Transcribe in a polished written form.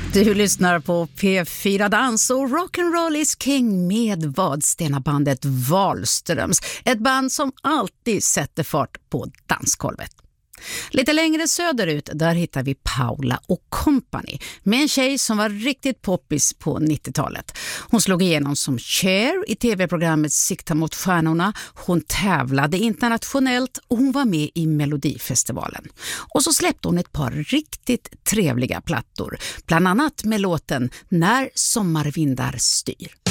Du lyssnar på P4 Dans och Rock'n'Roll is King med Vadstena-bandet Wahlströms. Ett band som alltid sätter fart på danskolvet. Lite längre söderut, där hittar vi Paula och Company med en tjej som var riktigt poppis på 90-talet. Hon slog igenom som Cher i tv-programmet Sikta mot stjärnorna. Hon tävlade internationellt och hon var med i Melodifestivalen. Och så släppte hon ett par riktigt trevliga plattor, bland annat med låten När sommarvindar styr.